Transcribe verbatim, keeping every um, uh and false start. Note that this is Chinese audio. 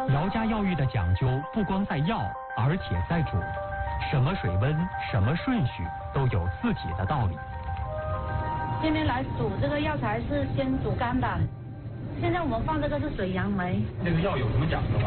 姚家药浴的讲究不光在药，而且在煮。什么水温、什么顺序都有自己的道理。 今天来煮这个药材是先煮干的，现在我们放这个是水杨梅。 这个药有什么讲究吗？